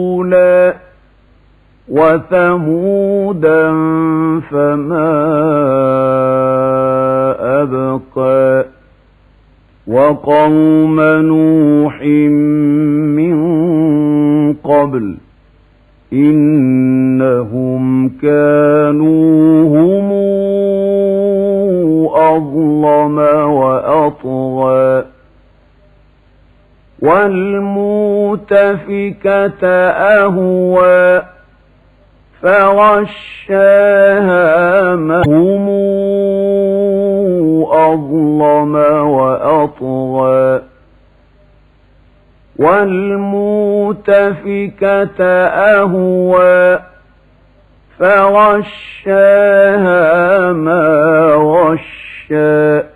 وثمودا فما أبقى وقوم نوح من قبل إنهم كانوا هم أظلم وأطغى والمؤتفكة أهوى فغشاها ما هم أظلم وأطغى والمؤتفكة أهوى فغشاها ما غشى